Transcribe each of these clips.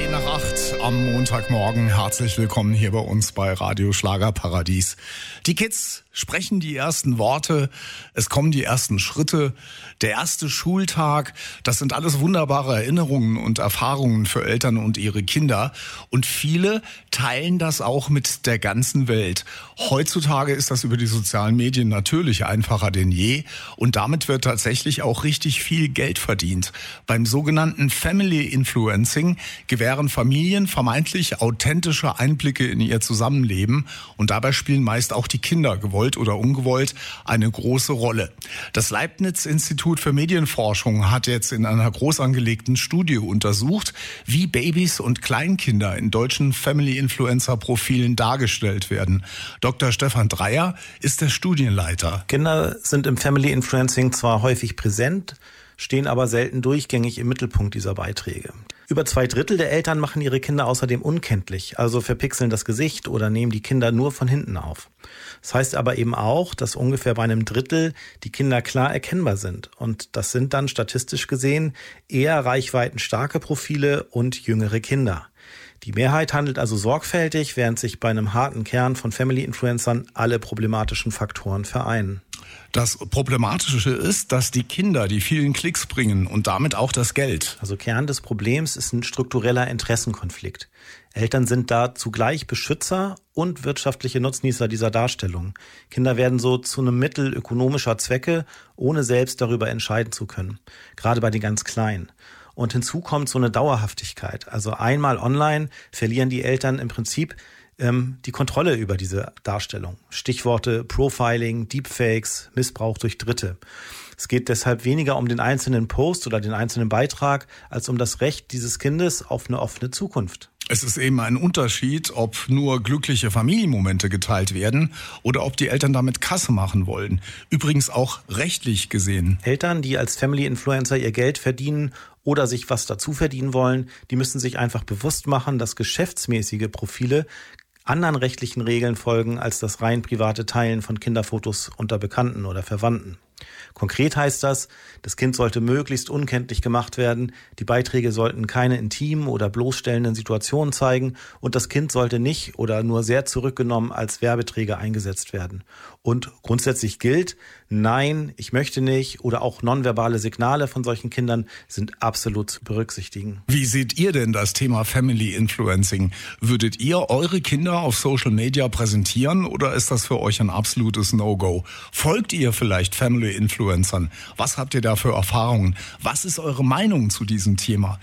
7:10 am Montagmorgen. Herzlich willkommen hier bei uns bei Radio Schlagerparadies. Die Kids sprechen die ersten Worte, es kommen die ersten Schritte, der erste Schultag. Das sind alles wunderbare Erinnerungen und Erfahrungen für Eltern und ihre Kinder. Und viele teilen das auch mit der ganzen Welt. Heutzutage ist das über die sozialen Medien natürlich einfacher denn je. Und damit wird tatsächlich auch richtig viel Geld verdient. Beim sogenannten Family Influencing gewähren Familien vermeintlich authentische Einblicke in ihr Zusammenleben. Und dabei spielen meist auch die Kinder, gewollt oder ungewollt, eine große Rolle. Das Leibniz-Institut für Medienforschung hat jetzt in einer groß angelegten Studie untersucht, wie Babys und Kleinkinder in deutschen Family-Influencer-Profilen dargestellt werden. Dr. Stefan Dreier ist der Studienleiter. Kinder sind im Family-Influencing zwar häufig präsent, stehen aber selten durchgängig im Mittelpunkt dieser Beiträge. Über 2/3 der Eltern machen ihre Kinder außerdem unkenntlich, also verpixeln das Gesicht oder nehmen die Kinder nur von hinten auf. Das heißt aber eben auch, dass ungefähr bei 1/3 die Kinder klar erkennbar sind. Und das sind dann statistisch gesehen eher reichweitenstarke Profile und jüngere Kinder. Die Mehrheit handelt also sorgfältig, während sich bei einem harten Kern von Family-Influencern alle problematischen Faktoren vereinen. Das Problematische ist, dass die Kinder die vielen Klicks bringen und damit auch das Geld. Also Kern des Problems ist ein struktureller Interessenkonflikt. Eltern sind da zugleich Beschützer und wirtschaftliche Nutznießer dieser Darstellung. Kinder werden so zu einem Mittel ökonomischer Zwecke, ohne selbst darüber entscheiden zu können. Gerade bei den ganz Kleinen. Und hinzu kommt so eine Dauerhaftigkeit. Also einmal online verlieren die Eltern im Prinzip die Kontrolle über diese Darstellung. Stichworte Profiling, Deepfakes, Missbrauch durch Dritte. Es geht deshalb weniger um den einzelnen Post oder den einzelnen Beitrag, als um das Recht dieses Kindes auf eine offene Zukunft. Es ist eben ein Unterschied, ob nur glückliche Familienmomente geteilt werden oder ob die Eltern damit Kasse machen wollen. Übrigens auch rechtlich gesehen. Eltern, die als Family-Influencer ihr Geld verdienen oder sich was dazu verdienen wollen, die müssen sich einfach bewusst machen, dass geschäftsmäßige Profile anderen rechtlichen Regeln folgen als das rein private Teilen von Kinderfotos unter Bekannten oder Verwandten. Konkret heißt das Kind sollte möglichst unkenntlich gemacht werden, die Beiträge sollten keine intimen oder bloßstellenden Situationen zeigen und das Kind sollte nicht oder nur sehr zurückgenommen als Werbeträger eingesetzt werden. Und grundsätzlich gilt, nein, ich möchte nicht oder auch nonverbale Signale von solchen Kindern sind absolut zu berücksichtigen. Wie seht ihr denn das Thema Family Influencing? Würdet ihr eure Kinder auf Social Media präsentieren oder ist das für euch ein absolutes No-Go? Folgt ihr vielleicht Family Influencern? Was habt ihr da für Erfahrungen? Was ist eure Meinung zu diesem Thema?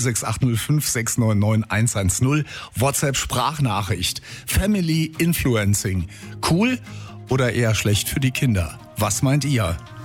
06805 699 110, WhatsApp-Sprachnachricht. Family Influencing. Cool oder eher schlecht für die Kinder? Was meint ihr?